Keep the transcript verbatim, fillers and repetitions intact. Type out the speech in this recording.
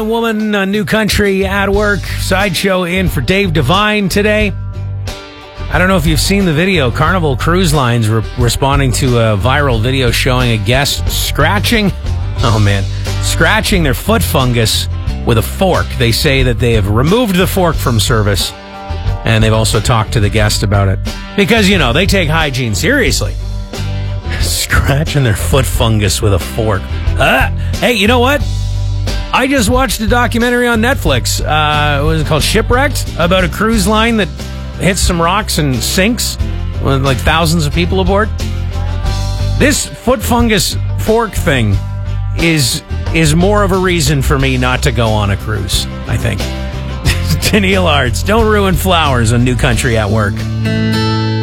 woman, uh, New Country at Work. Sideshow in for Dave Devine today. I don't know if you've seen the video. Carnival Cruise Lines re- responding to a viral video showing a guest scratching, oh man, scratching their foot fungus with a fork. They say that they have removed the fork from service, and they've also talked to the guest about it. Because, you know, they take hygiene seriously. Scratching their foot fungus with a fork. Uh, hey, you know what? I just watched a documentary on Netflix. Uh, what was it called? Shipwrecked? About a cruise line that hits some rocks and sinks with like thousands of people aboard. This foot fungus fork thing is is more of a reason for me not to go on a cruise, I think. Tennille Arts, don't ruin flowers on New Country at Work.